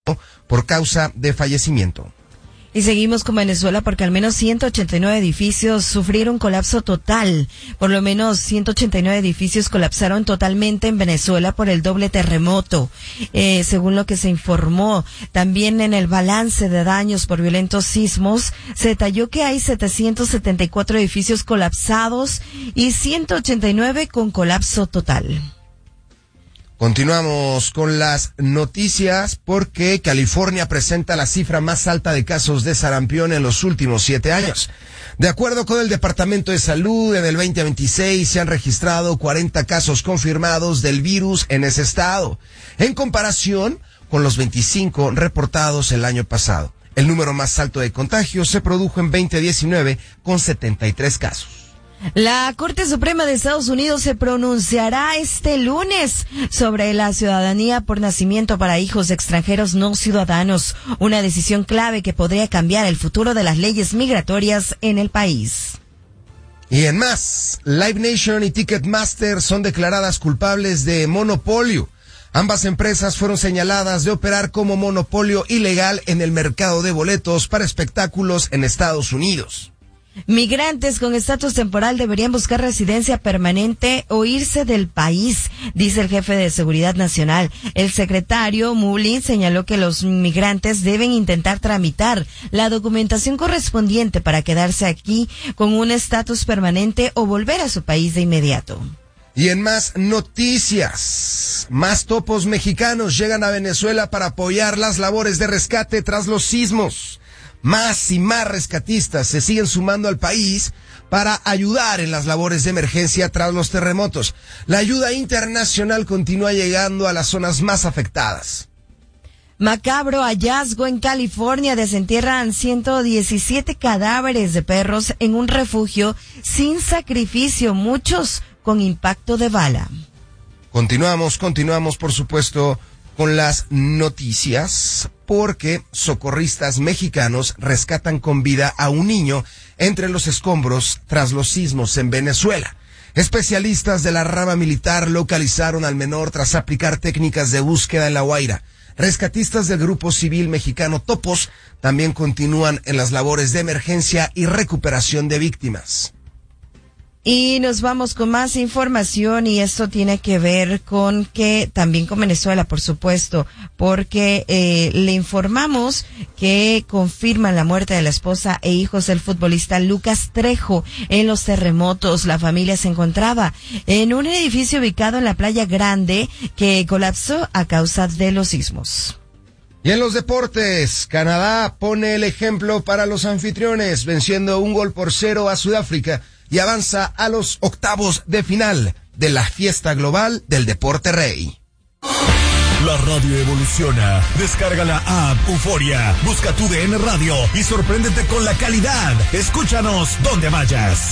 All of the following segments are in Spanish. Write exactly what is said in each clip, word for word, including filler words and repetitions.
por causa de fallecimiento. Y seguimos con Venezuela porque al menos ciento ochenta y nueve edificios sufrieron colapso total. Por lo menos ciento ochenta y nueve edificios colapsaron totalmente en Venezuela por el doble terremoto. Eh, según lo que se informó, también en el balance de daños por violentos sismos, se detalló que hay setecientos setenta y cuatro edificios colapsados y ciento ochenta y nueve con colapso total. Continuamos con las noticias porque California presenta la cifra más alta de casos de sarampión en los últimos siete años. De acuerdo con el Departamento de Salud, en el veinte veintiséis se han registrado cuarenta casos confirmados del virus en ese estado, en comparación con los veinticinco reportados el año pasado. El número más alto de contagios se produjo en veinte diecinueve con setenta y tres casos. La Corte Suprema de Estados Unidos se pronunciará este lunes sobre la ciudadanía por nacimiento para hijos de extranjeros no ciudadanos, una decisión clave que podría cambiar el futuro de las leyes migratorias en el país. Y en más, Live Nation y Ticketmaster son declaradas culpables de monopolio. Ambas empresas fueron señaladas de operar como monopolio ilegal en el mercado de boletos para espectáculos en Estados Unidos. Migrantes con estatus temporal deberían buscar residencia permanente o irse del país, dice el jefe de Seguridad Nacional. El secretario Mullin señaló que los migrantes deben intentar tramitar la documentación correspondiente para quedarse aquí con un estatus permanente o volver a su país de inmediato. Y en más noticias, más topos mexicanos llegan a Venezuela para apoyar las labores de rescate tras los sismos. Más y más rescatistas se siguen sumando al país para ayudar en las labores de emergencia tras los terremotos. La ayuda internacional continúa llegando a las zonas más afectadas. Macabro hallazgo en California. Desentierran ciento diecisiete cadáveres de perros en un refugio sin sacrificio, muchos con impacto de bala. Continuamos, continuamos, por supuesto, con las noticias, porque socorristas mexicanos rescatan con vida a un niño entre los escombros tras los sismos en Venezuela. Especialistas de la rama militar localizaron al menor tras aplicar técnicas de búsqueda en La Guaira. Rescatistas del Grupo Civil Mexicano Topos también continúan en las labores de emergencia y recuperación de víctimas. Y nos vamos con más información, y esto tiene que ver con que también con Venezuela, por supuesto, porque eh, le informamos que confirman la muerte de la esposa e hijos del futbolista Lucas Trejo en los terremotos. La familia se encontraba en un edificio ubicado en la Playa Grande que colapsó a causa de los sismos. Y en los deportes, Canadá pone el ejemplo para los anfitriones, venciendo un gol por cero a Sudáfrica, y avanza a los octavos de final de la fiesta global del deporte rey. La radio evoluciona. Descarga la app Euforia, busca tu D N Radio y sorpréndete con la calidad. Escúchanos donde vayas.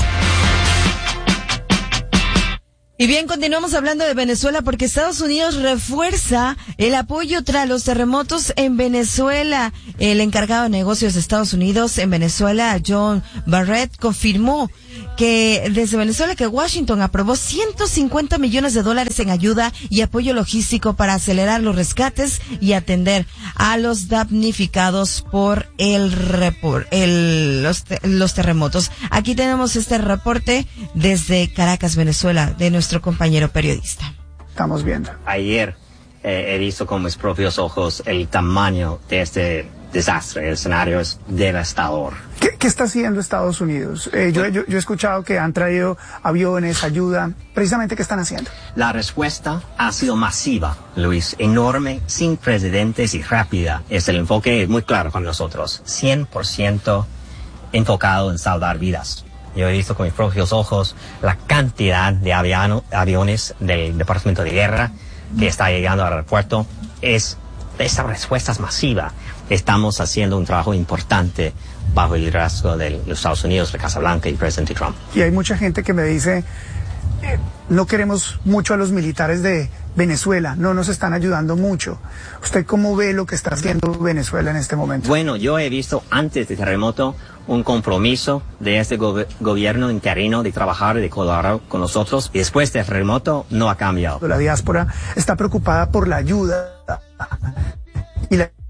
Y bien, continuamos hablando de Venezuela porque Estados Unidos refuerza el apoyo tras los terremotos en Venezuela. El encargado de negocios de Estados Unidos en Venezuela, John Barrett, confirmó que desde Venezuela que Washington aprobó ciento cincuenta millones de dólares en ayuda y apoyo logístico para acelerar los rescates y atender a los damnificados por el, repor, el los, los terremotos. Aquí tenemos este reporte desde Caracas, Venezuela, de nuestro compañero periodista. Estamos viendo. Ayer eh, he visto con mis propios ojos el tamaño de este desastre. El escenario es devastador. ¿Qué, qué está haciendo Estados Unidos? Eh, yo, yo, yo he escuchado que han traído aviones, ayuda. Precisamente, ¿qué están haciendo? La respuesta ha sido masiva, Luis, enorme, sin precedentes y rápida. Es el enfoque muy claro con nosotros. cien por ciento enfocado en salvar vidas. Yo he visto con mis propios ojos la cantidad de aviano, aviones del Departamento de Guerra que está llegando al aeropuerto. Es, esta respuesta es masiva. Estamos haciendo un trabajo importante bajo el liderazgo de los Estados Unidos, de Casa Blanca y presidente Trump. Y hay mucha gente que me dice, eh, no queremos mucho a los militares de Venezuela, no nos están ayudando mucho. ¿Usted cómo ve lo que está haciendo Venezuela en este momento? Bueno, yo he visto antes del terremoto un compromiso de este go- gobierno interino de trabajar y de colaborar con nosotros, y después del terremoto no ha cambiado. La diáspora está preocupada por la ayuda y la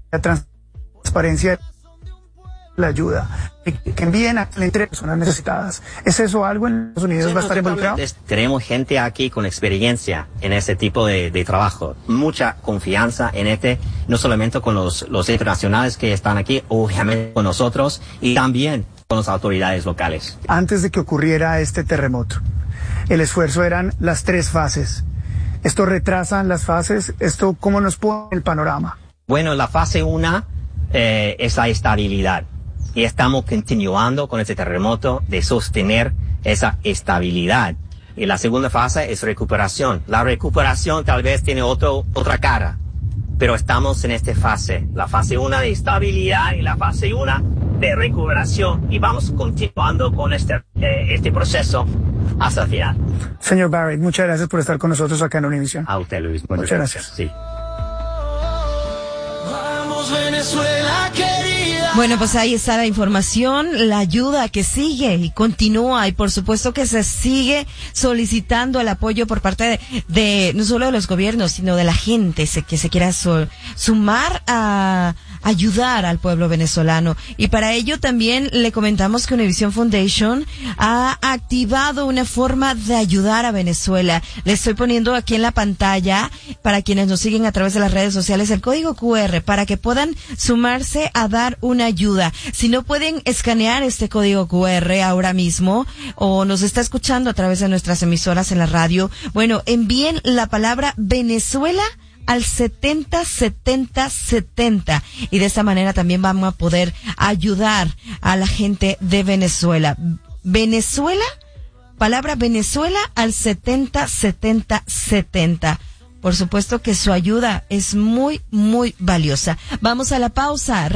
la transparencia, la ayuda, que envíen a la entre personas necesitadas. ¿Es eso algo en Estados Unidos? Sí, va a estar involucrado? Tenemos gente aquí con experiencia en ese tipo de, de trabajo, mucha confianza en este, no solamente con los, los internacionales que están aquí, obviamente con nosotros y también con las autoridades locales. Antes de que ocurriera este terremoto, el esfuerzo eran las tres fases. ¿Esto retrasa las fases? ¿Esto cómo nos pone el panorama? Bueno, la fase una eh, es la estabilidad. Y estamos continuando con este terremoto de sostener esa estabilidad. Y la segunda fase es recuperación. La recuperación tal vez tiene otro, otra cara, pero estamos en esta fase. La fase uno de estabilidad y la fase uno de recuperación. Y vamos continuando con este, eh, este proceso hasta el final. Señor Barrett, muchas gracias por estar con nosotros acá en Univisión. A usted, Luis. Muchas, muchas gracias. gracias. Sí. Vamos, Venezuela, querida. Bueno, pues ahí está la información, la ayuda que sigue y continúa, y por supuesto que se sigue solicitando el apoyo por parte de, de no solo de los gobiernos, sino de la gente se, que se quiera so, sumar a ayudar al pueblo venezolano. Y para ello también le comentamos que Univision Foundation ha activado una forma de ayudar a Venezuela. Le estoy poniendo aquí en la pantalla, para quienes nos siguen a través de las redes sociales, el código cu erre para que puedan sumarse a dar una ayuda. Si no pueden escanear este código cu erre ahora mismo o nos está escuchando a través de nuestras emisoras en la radio, bueno, envíen la palabra Venezuela al setenta setenta setenta y de esta manera también vamos a poder ayudar a la gente de Venezuela. Venezuela, palabra Venezuela al setenta setenta setenta. Por supuesto que su ayuda es muy, muy valiosa. Vamos a la pausa.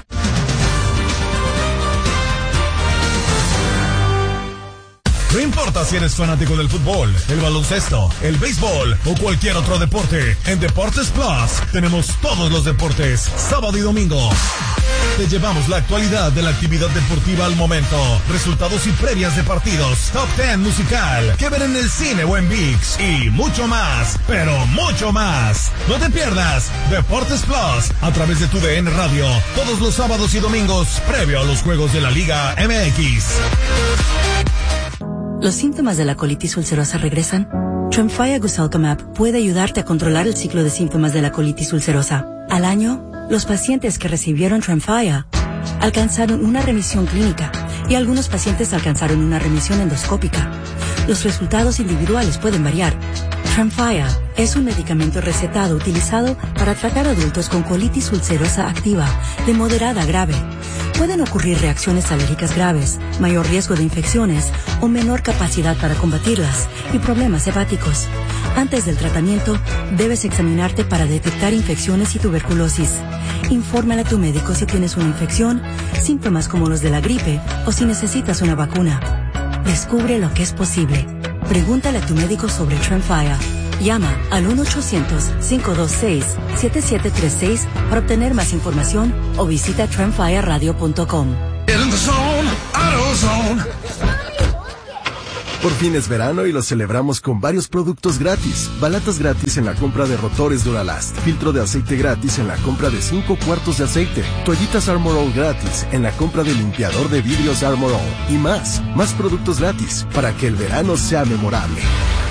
No importa si eres fanático del fútbol, el baloncesto, el béisbol o cualquier otro deporte, en Deportes Plus tenemos todos los deportes, sábado y domingo. Te llevamos la actualidad de la actividad deportiva al momento, resultados y previas de partidos, top diez musical, que ver en el cine o en ViX y mucho más, pero mucho más. No te pierdas Deportes Plus a través de tu D N Radio, todos los sábados y domingos, previo a los juegos de la Liga M X. ¿Los síntomas de la colitis ulcerosa regresan? Tremfya Guselkumab puede ayudarte a controlar el ciclo de síntomas de la colitis ulcerosa. Al año, los pacientes que recibieron Tremfya alcanzaron una remisión clínica y algunos pacientes alcanzaron una remisión endoscópica. Los resultados individuales pueden variar. Tremfya es un medicamento recetado utilizado para tratar adultos con colitis ulcerosa activa de moderada a grave. Pueden ocurrir reacciones alérgicas graves, mayor riesgo de infecciones o menor capacidad para combatirlas y problemas hepáticos. Antes del tratamiento, debes examinarte para detectar infecciones y tuberculosis. Infórmale a tu médico si tienes una infección, síntomas como los de la gripe o si necesitas una vacuna. Descubre lo que es posible. Pregúntale a tu médico sobre Tremfya. Llama al uno ochocientos, cinco dos seis, siete siete tres seis para obtener más información o visita tremfya radio punto com. Por fin es verano y lo celebramos con varios productos gratis. Balatas gratis en la compra de rotores Duralast. Filtro de aceite gratis en la compra de cinco cuartos de aceite. Toallitas Armor All gratis en la compra de limpiador de vidrios Armor All. Y más, más productos gratis para que el verano sea memorable.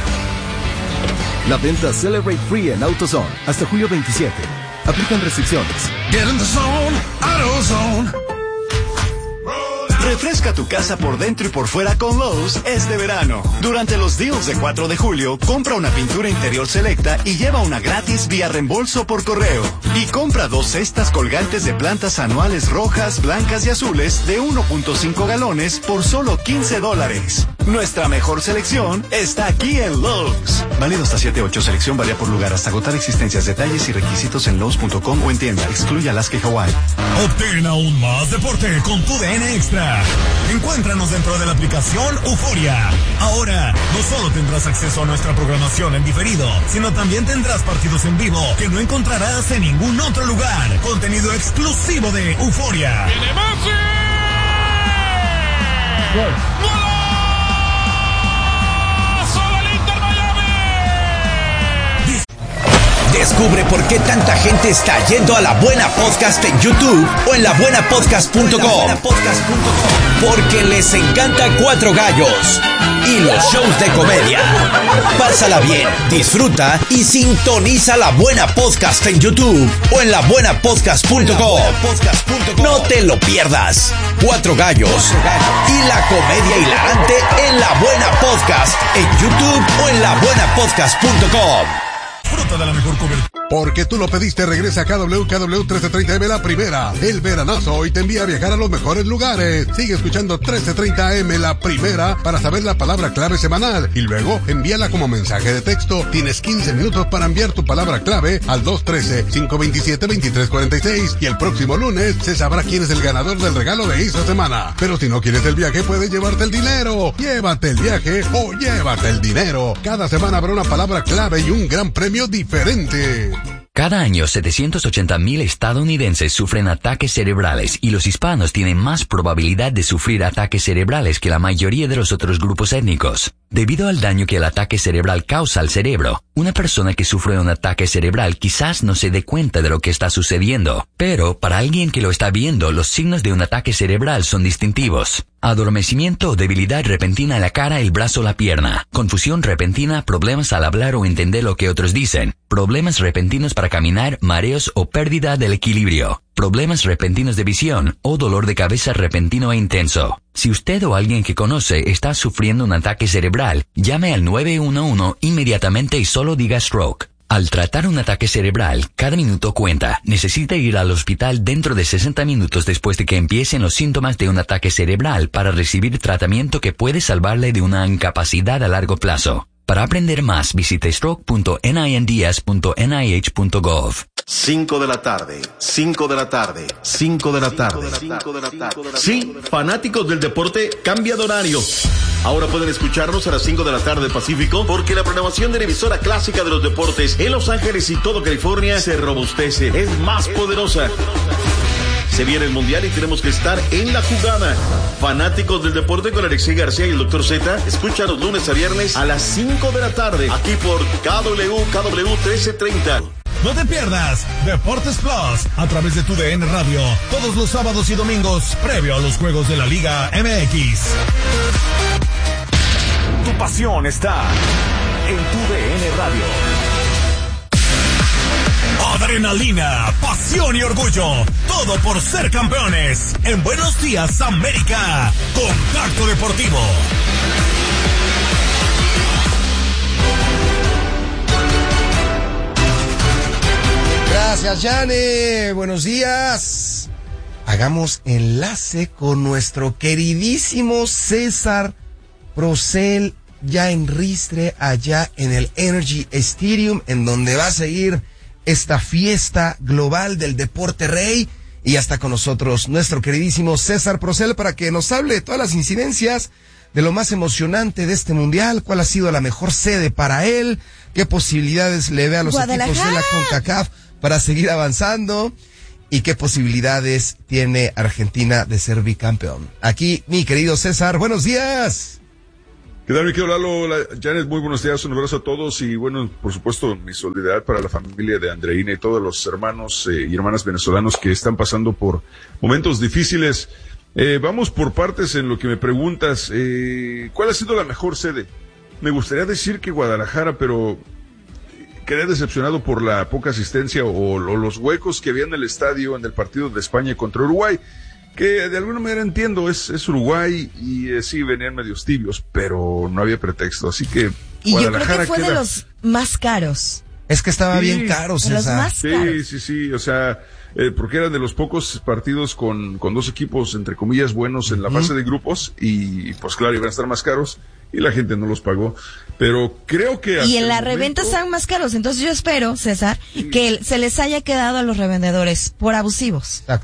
La venta Celebrate Free en AutoZone hasta julio veintisiete. Aplican restricciones. Get in the zone, AutoZone. Refresca tu casa por dentro y por fuera con Lowe's este verano. Durante los deals de cuatro de julio, compra una pintura interior selecta y lleva una gratis vía reembolso por correo. Y compra dos cestas colgantes de plantas anuales rojas, blancas y azules de uno punto cinco galones por solo quince dólares. Nuestra mejor selección está aquí en Lowe's. Válido hasta siete ocho. Selección varía por lugar hasta agotar existencias. Detalles y requisitos en Lowe's punto com o en tienda. Excluye Alaska y Hawaii. Obtén aún más deporte con tu D N Extra. Encuéntranos dentro de la aplicación Euforia. Ahora, no solo tendrás acceso a nuestra programación en diferido, sino también tendrás partidos en vivo que no encontrarás en ningún otro lugar. Contenido exclusivo de Euforia. ¡Viene Messi! ¡Gol! Descubre por qué tanta gente está yendo a La Buena Podcast en YouTube o en la buena podcast punto com. Porque les encanta Cuatro Gallos y los shows de comedia. Pásala bien, disfruta y sintoniza La Buena Podcast en YouTube o en la buena podcast punto com. No te lo pierdas. Cuatro Gallos y la comedia hilarante en La Buena Podcast en YouTube o en la buena podcast punto com. Fruta de la mejor cobertura. Porque tú lo pediste, regresa a K W K W trece treinta M La Primera. El veranazo y te envía a viajar a los mejores lugares. Sigue escuchando trece treinta M La Primera para saber la palabra clave semanal. Y luego envíala como mensaje de texto. Tienes quince minutos para enviar tu palabra clave al dos uno tres, cinco dos siete, dos tres cuatro seis. Y el próximo lunes se sabrá quién es el ganador del regalo de esta semana. Pero si no quieres el viaje, puedes llevarte el dinero. Llévate el viaje o llévate el dinero. Cada semana habrá una palabra clave y un gran premio diferente. Cada año, setecientos ochenta mil estadounidenses sufren ataques cerebrales y los hispanos tienen más probabilidad de sufrir ataques cerebrales que la mayoría de los otros grupos étnicos. Debido al daño que el ataque cerebral causa al cerebro, una persona que sufre un ataque cerebral quizás no se dé cuenta de lo que está sucediendo, pero para alguien que lo está viendo, los signos de un ataque cerebral son distintivos. Adormecimiento o debilidad repentina en la cara, el brazo o la pierna. Confusión repentina, problemas al hablar o entender lo que otros dicen. Problemas repentinos para caminar, mareos o pérdida del equilibrio. Problemas repentinos de visión o dolor de cabeza repentino e intenso. Si usted o alguien que conoce está sufriendo un ataque cerebral, llame al nueve uno uno inmediatamente y solo diga stroke. Al tratar un ataque cerebral, cada minuto cuenta. Necesita ir al hospital dentro de sesenta minutos después de que empiecen los síntomas de un ataque cerebral para recibir tratamiento que puede salvarle de una incapacidad a largo plazo. Para aprender más, visite stroke punto ninds punto n i h punto gov. cinco de la tarde, cinco de la tarde, cinco de la tarde. Sí, fanáticos del deporte, cambia de horario. Ahora pueden escucharnos a las cinco de la tarde Pacífico, porque la programación de la emisora clásica de los deportes en Los Ángeles y todo California se robustece, es más poderosa. Se viene el Mundial y tenemos que estar en la jugada. Fanáticos del deporte con Alexei García y el doctor Z, escúchanos lunes a viernes a las cinco de la tarde, aquí por K W K W trece treinta. No te pierdas Deportes Plus a través de tu D N Radio todos los sábados y domingos previo a los juegos de la Liga M X. Tu pasión está en tu D N Radio. Adrenalina, pasión y orgullo, todo por ser campeones. En Buenos Días, América, Contacto Deportivo. Gracias, Yane. Buenos días. Hagamos enlace con nuestro queridísimo César Procel, ya en Ristre, allá en el Energy Stadium, en donde va a seguir esta fiesta global del deporte rey. Y ya está con nosotros nuestro queridísimo César Procel para que nos hable de todas las incidencias, de lo más emocionante de este mundial, cuál ha sido la mejor sede para él, qué posibilidades le ve a los equipos de la CONCACAF para seguir avanzando y qué posibilidades tiene Argentina de ser bicampeón. Aquí, mi querido César, buenos días. ¿Qué tal, mi querido Lalo? Janet, muy buenos días, un abrazo a todos y bueno, por supuesto, mi solidaridad para la familia de Andreina y todos los hermanos eh, y hermanas venezolanos que están pasando por momentos difíciles. Eh, vamos por partes en lo que me preguntas. Eh, ¿Cuál ha sido la mejor sede? Me gustaría decir que Guadalajara, pero quedé decepcionado por la poca asistencia o, o los huecos que había en el estadio en el partido de España contra Uruguay. Que de alguna manera entiendo, es, es Uruguay y eh, sí venían medios tibios, pero no había pretexto, así que y Guadalajara yo creo que fue queda... de los más caros. Es que estaba sí, bien caro, César. De los más sí, caros. sí, sí, o sea, eh, porque eran de los pocos partidos con, con dos equipos, entre comillas, buenos en la fase de grupos y pues claro, iban a estar más caros y la gente no los pagó, pero creo que... Y en la reventa están más caros, entonces yo espero, César, sí, que se les haya quedado a los revendedores por abusivos. Exacto.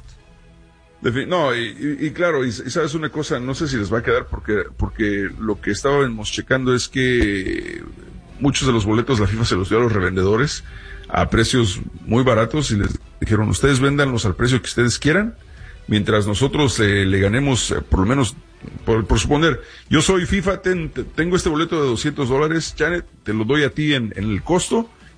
No, y, y, y claro, y, y sabes una cosa, no sé si les va a quedar porque, porque lo que estábamos checando es que muchos de los boletos la FIFA se los dio a los revendedores a precios muy baratos y les dijeron, ustedes véndanlos al precio que ustedes quieran, mientras nosotros eh, le ganemos, eh, por lo menos, por, por suponer, yo soy FIFA, ten, te, tengo este boleto de doscientos dólares, Janet, te lo doy a ti en, en el costo,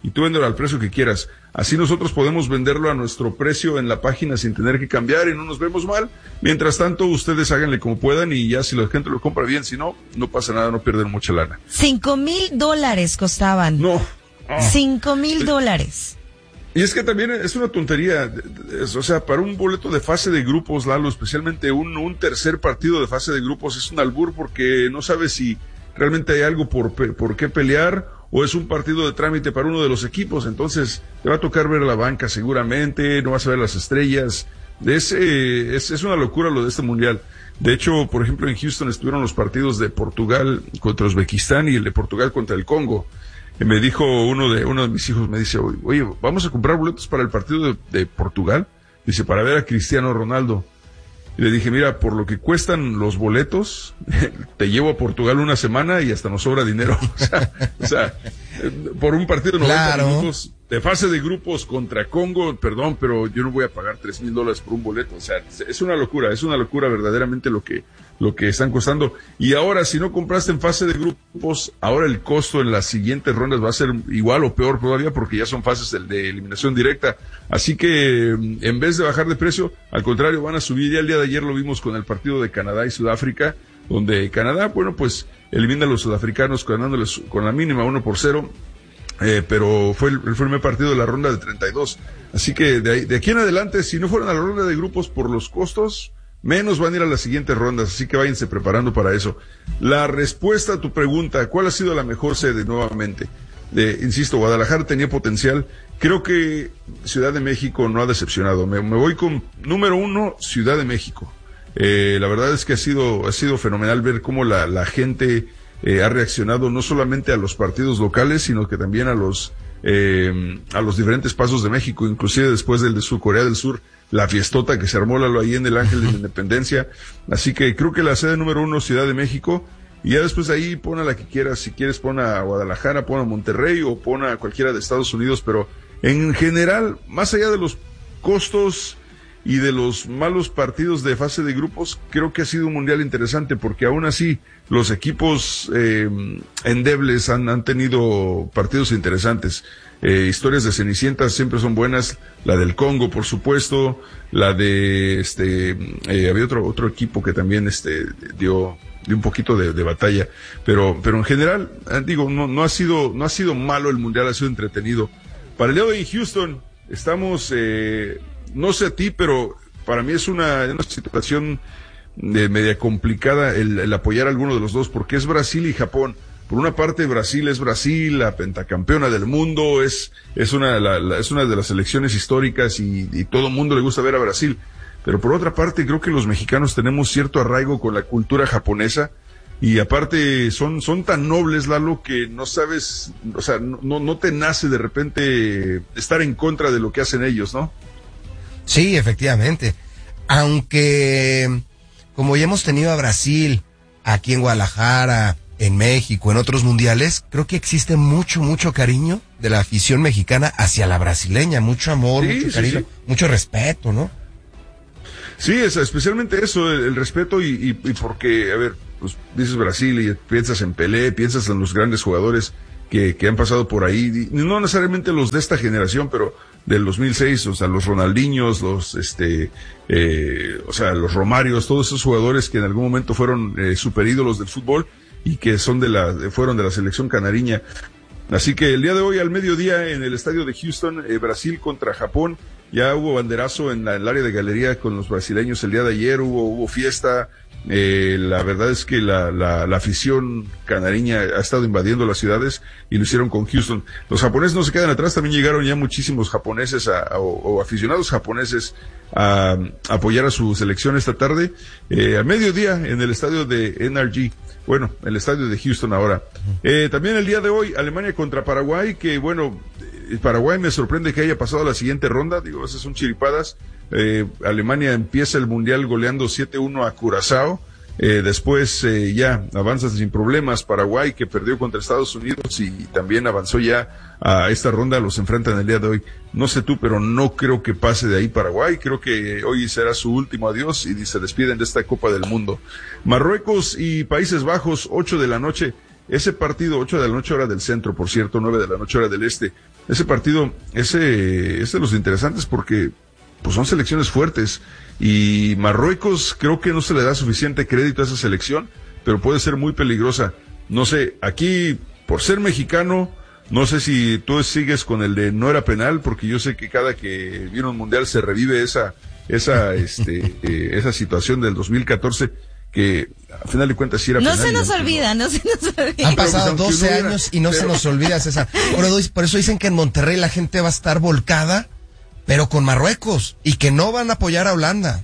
y tú véndelo al precio que quieras. Así nosotros podemos venderlo a nuestro precio en la página sin tener que cambiar y no nos vemos mal. Mientras tanto, ustedes háganle como puedan y ya si la gente lo compra bien, si no, no pasa nada, no pierden mucha lana. Cinco mil dólares costaban. No. Ah. Cinco mil dólares. Y es que también es una tontería, es, o sea, para un boleto de fase de grupos, Lalo, especialmente un, un tercer partido de fase de grupos, es un albur porque no sabes si realmente hay algo por, por qué pelear o es un partido de trámite para uno de los equipos. Entonces te va a tocar ver la banca seguramente, no vas a ver las estrellas. Es, eh, es, es una locura lo de este mundial. De hecho, por ejemplo, en Houston estuvieron los partidos de Portugal contra Uzbekistán y el de Portugal contra el Congo. Me dijo uno de uno de mis hijos, me dice, oye, vamos a comprar boletos para el partido de, de Portugal, dice, para ver a Cristiano Ronaldo. Y le dije, mira, por lo que cuestan los boletos, te llevo a Portugal una semana y hasta nos sobra dinero. O sea, o sea por un partido de noventa claro. minutos de fase de grupos contra Congo, perdón, pero yo no voy a pagar tres mil dólares por un boleto. O sea, es una locura, es una locura verdaderamente lo que, lo que están costando. Y ahora, si no compraste en fase de grupos, ahora el costo en las siguientes rondas va a ser igual o peor todavía porque ya son fases de, de eliminación directa. Así que, en vez de bajar de precio, al contrario, van a subir. Ya el día de ayer lo vimos con el partido de Canadá y Sudáfrica, donde Canadá, bueno, pues elimina a los sudafricanos ganándoles con la mínima uno por cero. Eh, pero fue el, el primer partido de la ronda de treinta y dos. Así que de, ahí, de aquí en adelante, si no fueran a la ronda de grupos por los costos, menos van a ir a las siguientes rondas. Así que váyanse preparando para eso. La respuesta a tu pregunta, ¿cuál ha sido la mejor sede nuevamente? De, insisto, Guadalajara tenía potencial. Creo que Ciudad de México no ha decepcionado. Me, me voy con número uno, Ciudad de México. Eh, la verdad es que ha sido, ha sido fenomenal ver cómo la, la gente Eh, ha reaccionado no solamente a los partidos locales, sino que también a los eh, a los diferentes pasos de México, inclusive después del de Sur Corea del Sur, la fiestota que se armó Lalo ahí en el Ángel de la Independencia. Así que creo que la sede número uno, Ciudad de México, y ya después de ahí pon a la que quieras. Si quieres pon a Guadalajara, pon a Monterrey o pon a cualquiera de Estados Unidos, pero en general, más allá de los costos y de los malos partidos de fase de grupos, creo que ha sido un mundial interesante porque aún así los equipos eh, endebles han, han tenido partidos interesantes. Eh, historias de Cenicientas siempre son buenas, la del Congo por supuesto, la de este eh, había otro otro equipo que también este dio dio un poquito de, de batalla, pero pero en general digo no no ha sido no ha sido malo el mundial, ha sido entretenido. Para el día de hoy en Houston estamos eh, no sé a ti, pero para mí es una, una situación de media complicada el, el apoyar a alguno de los dos, porque es Brasil y Japón. Por una parte, Brasil es Brasil, la pentacampeona del mundo, es, es una, la, la, es una de las selecciones históricas y, y todo el mundo le gusta ver a Brasil. Pero por otra parte, creo que los mexicanos tenemos cierto arraigo con la cultura japonesa y aparte son, son tan nobles, Lalo, que no sabes, o sea, no, no te nace de repente estar en contra de lo que hacen ellos, ¿no? Sí, efectivamente. Aunque, como ya hemos tenido a Brasil, aquí en Guadalajara, en México, en otros mundiales, creo que existe mucho, mucho cariño de la afición mexicana hacia la brasileña. Mucho amor, sí, mucho sí, cariño, sí. mucho respeto, ¿no? Sí, es especialmente eso, el, el respeto y, y, y porque, a ver, pues dices Brasil y piensas en Pelé, piensas en los grandes jugadores que, que han pasado por ahí, no necesariamente los de esta generación, pero del dos mil seis, o sea, los Ronaldinhos, los, este, eh, o sea, los Romarios, todos esos jugadores que en algún momento fueron eh, superídolos del fútbol y que son de la, fueron de la selección canariña. Así que el día de hoy al mediodía en el estadio de Houston, eh, Brasil contra Japón, ya hubo banderazo en, la, en el área de galería con los brasileños el día de ayer, hubo, hubo fiesta. Eh, la verdad es que la, la, la afición canariña ha estado invadiendo las ciudades y lo hicieron con Houston. Los japoneses no se quedan atrás, también llegaron ya muchísimos japoneses a, a, o, o aficionados japoneses a, a apoyar a su selección esta tarde, eh, a mediodía en el estadio de N R G. Bueno, el estadio de Houston ahora. Eh, también el día de hoy, Alemania contra Paraguay, que bueno, Paraguay me sorprende que haya pasado a la siguiente ronda, digo, esas son chiripadas. Eh, Alemania empieza el mundial goleando siete uno a Curazao, eh, después eh, ya avanza sin problemas Paraguay, que perdió contra Estados Unidos y también avanzó ya a esta ronda, los enfrentan el día de hoy. No sé tú, pero no creo que pase de ahí Paraguay, creo que hoy será su último adiós y se despiden de esta Copa del Mundo. Marruecos y Países Bajos, ocho de la noche. ese partido, ocho de la noche hora del centro, por cierto, nueve de la noche hora del este, ese partido, ese es de los interesantes porque pues son selecciones fuertes y Marruecos creo que no se le da suficiente crédito a esa selección, pero puede ser muy peligrosa. No sé, aquí por ser mexicano, no sé si tú sigues con el de no era penal, porque yo sé que cada que viene un mundial se revive esa esa este eh, esa situación del dos mil catorce que a final de cuentas sí era no penal. Se nos olvida, no se nos olvida. Han pasado pues, doce años hubiera, y no pero... se nos olvida, César. Por, por eso dicen que en Monterrey la gente va a estar volcada, pero con Marruecos, y que no van a apoyar a Holanda.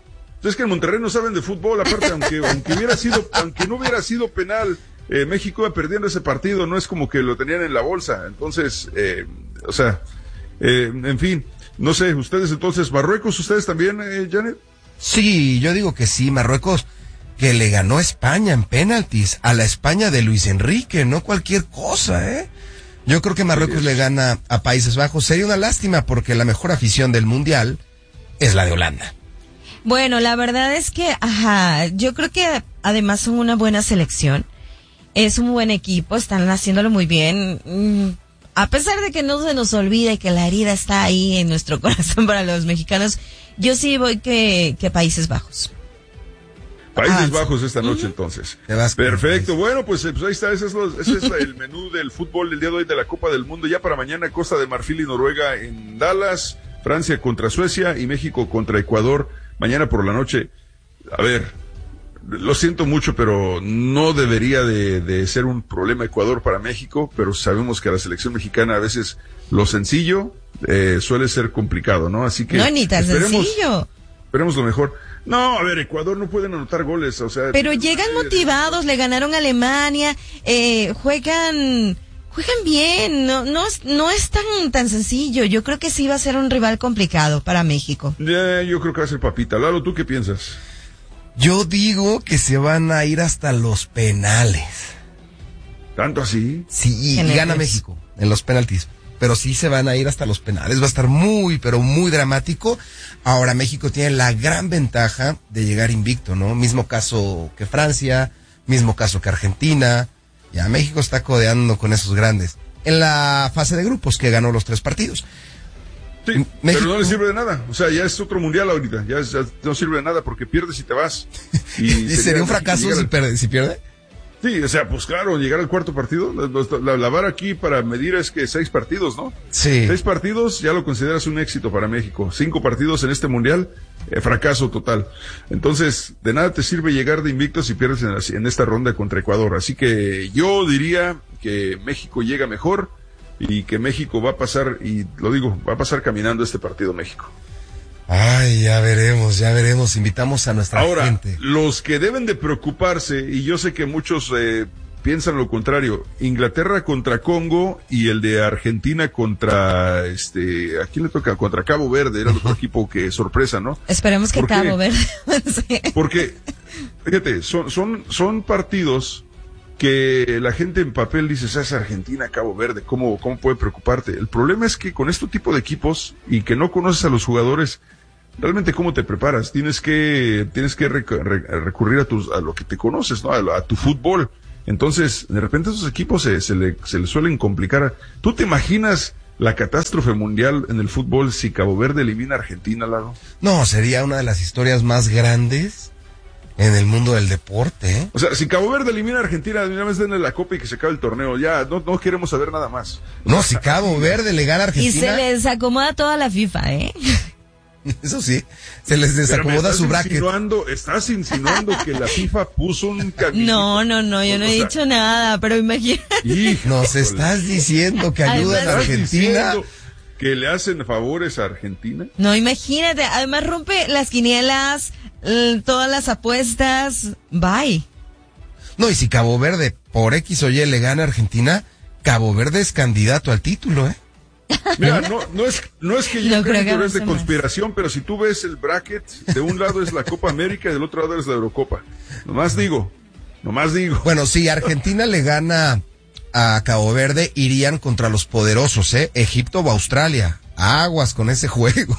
Es que en Monterrey no saben de fútbol, aparte, aunque, aunque hubiera sido, aunque no hubiera sido penal, eh, México iba perdiendo ese partido, no es como que lo tenían en la bolsa. Entonces, eh, o sea, eh, en fin, no sé, ustedes entonces, Marruecos, ustedes también, eh, Janet. Sí, yo digo que sí, Marruecos, que le ganó a España en penaltis, a la España de Luis Enrique, no cualquier cosa, ¿eh? Yo creo que Marruecos sí, le gana a Países Bajos. Sería una lástima porque la mejor afición del Mundial es la de Holanda. Bueno, la verdad es que, ajá, yo creo que además son una buena selección. Es un buen equipo, están haciéndolo muy bien. A pesar de que no se nos olvida y que la herida está ahí en nuestro corazón para los mexicanos, yo sí voy que, que Países Bajos. Países ah, Bajos esta noche, uh-huh. entonces. Perfecto. Bueno, pues, pues ahí está. Ese es, lo, ese es el menú del fútbol del día de hoy de la Copa del Mundo. Ya para mañana, Costa de Marfil y Noruega en Dallas, Francia contra Suecia y México contra Ecuador. Mañana por la noche. A ver, lo siento mucho, pero no debería de, de ser un problema Ecuador para México, pero sabemos que a la selección mexicana a veces lo sencillo eh, suele ser complicado, ¿no? Así que no, ni tan esperemos, sencillo. Esperemos lo mejor. No, a ver, Ecuador no pueden anotar goles, o sea. Pero llegan eh, motivados, le ganaron a Alemania, eh, juegan, juegan bien, no, no, no es tan, tan sencillo. Yo creo que sí va a ser un rival complicado para México. Yeah, yo creo que va a ser papita. Lalo, ¿tú qué piensas? Yo digo que se van a ir hasta los penales. ¿Tanto así? Sí, y gana México en los penaltis. Pero sí se van a ir hasta los penales. Va a estar muy, pero muy dramático. Ahora México tiene la gran ventaja de llegar invicto, ¿no? Mismo caso que Francia, mismo caso que Argentina. Ya México está codeando con esos grandes. En la fase de grupos, que ganó los tres partidos. Sí, México... pero no le sirve de nada. O sea, ya es otro mundial ahorita. Ya, es, ya no sirve de nada porque pierdes y te vas. Y, ¿Y sería un fracaso si, pierde, si pierde? Sí, o sea, pues claro, llegar al cuarto partido, la, la vara aquí para medir es que seis partidos, ¿no? Sí. Seis partidos ya lo consideras un éxito para México. Cinco partidos en este mundial, eh, fracaso total. Entonces, de nada te sirve llegar de invicto si pierdes en, la, en esta ronda contra Ecuador. Así que yo diría que México llega mejor y que México va a pasar, y lo digo, va a pasar caminando este partido México. Ay, ya veremos, ya veremos. Invitamos a nuestra Ahora, gente. Los que deben de preocuparse, y yo sé que muchos eh, piensan lo contrario, Inglaterra contra Congo y el de Argentina contra, este, ¿a quién le toca? Contra Cabo Verde, era el otro equipo que sorpresa, ¿no? Esperemos que Cabo Verde. Sí. Porque, fíjate, son, son, son partidos que la gente en papel dice, es Argentina, Cabo Verde, ¿cómo, cómo puede preocuparte? El problema es que con este tipo de equipos y que no conoces a los jugadores, realmente cómo te preparas, tienes que, tienes que rec- rec- recurrir a tus, a lo que te conoces, ¿no? A, a tu fútbol. Entonces, de repente esos equipos se, se le, se le suelen complicar. ¿Tú te imaginas la catástrofe mundial en el fútbol si Cabo Verde elimina a Argentina, Lalo? No, sería una de las historias más grandes en el mundo del deporte, ¿eh? O sea, si Cabo Verde elimina a Argentina, de una vez denle la copa y que se acabe el torneo. Ya, no, no queremos saber nada más. No, si Cabo Verde le gana a Argentina. Y se les acomoda toda la FIFA, ¿eh? Eso sí, se les desacomoda su bracket. Insinuando, estás insinuando que la FIFA puso un camino. No, no, no, yo no he dicho nada, pero imagínate. Nos estás diciendo que ayudan a Argentina. ¿Que le hacen favores a Argentina? No, imagínate, además rompe las quinielas, todas las apuestas, bye. No, y si Cabo Verde por X o Y le gana a Argentina, Cabo Verde es candidato al título, ¿eh? Mira, no, no es, no es que yo no creo que que es de conspiración, más. Pero si tú ves el bracket, de un lado es la Copa América y del otro lado es la Eurocopa. Nomás digo, nomás digo. Bueno, si Argentina le gana a Cabo Verde, irían contra los poderosos, ¿eh? Egipto o Australia. Aguas con ese juego.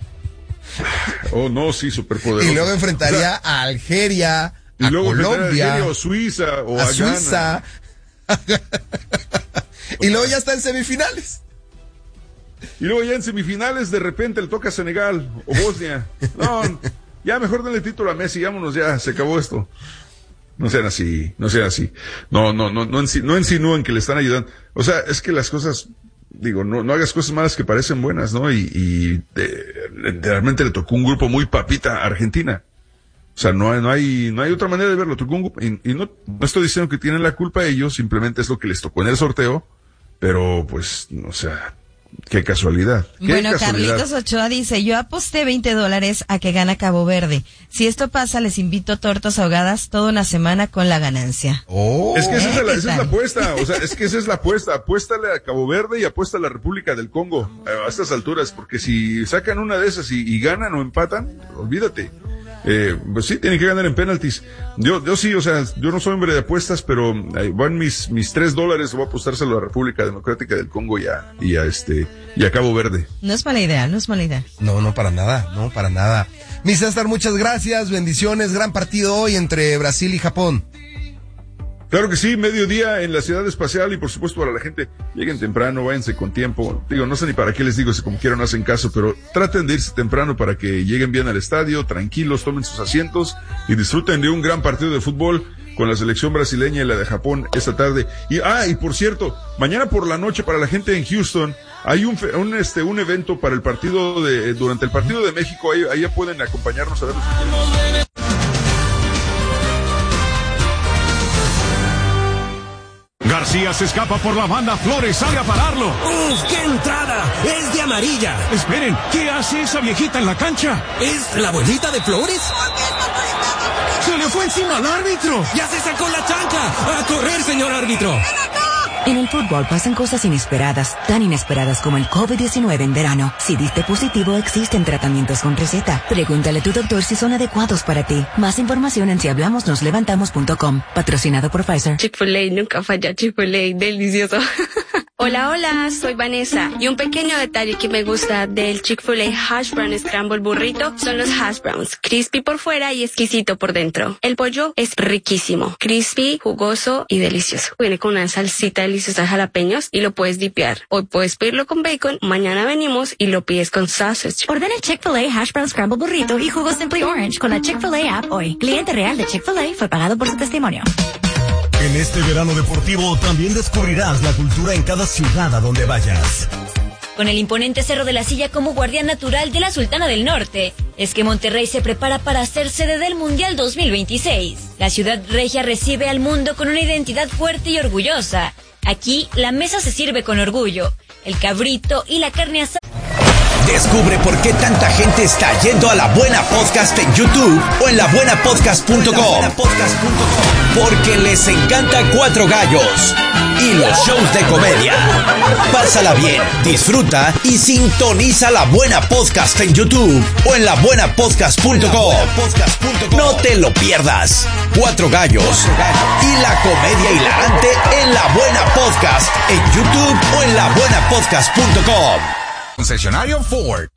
Oh, no, sí, superpoderoso. Y luego enfrentaría, o sea, a Algeria, y a luego Colombia, a Algeria o Suiza o a, a Suiza. Y luego ya está en semifinales. Y luego ya en semifinales de repente le toca a Senegal o Bosnia. No, ya mejor denle título a Messi, vámonos ya, se acabó esto. No sean así, no sean así. No, no, no, no, no insinúen que le están ayudando. O sea, es que las cosas, digo, no, no hagas cosas malas que parecen buenas, ¿no? Y, y de, realmente le tocó un grupo muy papita a Argentina. O sea, no hay, no hay, no hay otra manera de verlo. Tocó un grupo, y, y no, no estoy diciendo que tienen la culpa ellos, simplemente es lo que les tocó en el sorteo, pero pues, o sea, qué casualidad. Qué bueno, casualidad. Carlitos Ochoa dice, yo aposté veinte dólares a que gana Cabo Verde. Si esto pasa, les invito tortas ahogadas toda una semana con la ganancia. Oh, es que esa, ¿eh? es la, esa es la apuesta, o sea, es que esa es la apuesta. Apuéstale a Cabo Verde y apuesta a la República del Congo a estas alturas, porque si sacan una de esas y, y ganan o empatan, olvídate. Eh, pues sí, tienen que ganar en penaltis. Yo, yo sí, o sea, yo no soy hombre de apuestas, pero ahí van mis, mis tres dólares, voy a apostárselo a la República Democrática del Congo y a, y a este, y a Cabo Verde. No es mala idea, no es mala idea. No, no para nada, no para nada. Mi César, muchas gracias, bendiciones, gran partido hoy entre Brasil y Japón. Claro que sí, mediodía en la Ciudad Espacial y por supuesto para la gente, lleguen temprano, váyanse con tiempo. Digo, no sé ni para qué les digo si como quieran no hacen caso, pero traten de irse temprano para que lleguen bien al estadio, tranquilos, tomen sus asientos y disfruten de un gran partido de fútbol con la selección brasileña y la de Japón esta tarde. Y, ah, y por cierto, mañana por la noche para la gente en Houston, hay un, un este, un evento para el partido de, durante el partido de México, ahí, ahí ya pueden acompañarnos a ver los García se escapa por la banda, Flores sale a pararlo. ¡Uf, qué entrada! ¡Es de amarilla! Esperen, ¿qué hace esa viejita en la cancha? ¿Es la abuelita de Flores? ¡Se le fue encima al árbitro! ¡Ya se sacó la chanca! ¡A correr, señor árbitro! En el fútbol pasan cosas inesperadas, tan inesperadas como el COVID diecinueve en verano. Si diste positivo, existen tratamientos con receta. Pregúntale a tu doctor si son adecuados para ti. Más información en si hablamos nos levantamos punto com. Patrocinado por Pfizer. Chick-fil-A nunca falla, Chick-fil-A, delicioso. Hola, hola, soy Vanessa. Y un pequeño detalle que me gusta del Chick-fil-A Hash Brown Scramble Burrito son los hash browns. Crispy por fuera y exquisito por dentro. El pollo es riquísimo, crispy, jugoso y delicioso. Viene con una salsita deliciosa de jalapeños y lo puedes dipear. Hoy puedes pedirlo con bacon, mañana venimos y lo pides con sausage. Ordena el Chick-fil-A Hash Brown Scramble Burrito y jugo Simply Orange con la Chick-fil-A app hoy. Cliente real de Chick-fil-A fue pagado por su testimonio. En este verano deportivo también descubrirás la cultura en cada ciudad a donde vayas. Con el imponente Cerro de la Silla como guardián natural de la Sultana del Norte, es que Monterrey se prepara para ser sede del Mundial dos mil veintiséis. La ciudad regia recibe al mundo con una identidad fuerte y orgullosa. Aquí, la mesa se sirve con orgullo. El cabrito y la carne asada. Descubre por qué tanta gente está yendo a La Buena Podcast en YouTube o en la buena podcast punto com. Porque les encanta Cuatro Gallos y los shows de comedia. Pásala bien, disfruta y sintoniza La Buena Podcast en YouTube o en la buena podcast punto com. No te lo pierdas. Cuatro Gallos y la comedia hilarante en La Buena Podcast en YouTube o en la buena podcast punto com. Concesionario Ford.